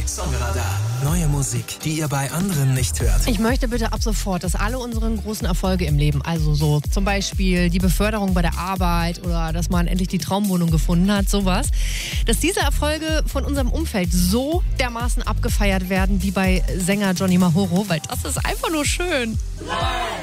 Songradar. Neue Musik, die ihr bei anderen nicht hört. Ich möchte bitte ab sofort, dass alle unsere großen Erfolge im Leben, also so zum Beispiel die Beförderung bei der Arbeit oder dass man endlich die Traumwohnung gefunden hat, sowas, dass diese Erfolge von unserem Umfeld so dermaßen abgefeiert werden wie bei Sänger Johnny Mahoro, weil das ist einfach nur schön.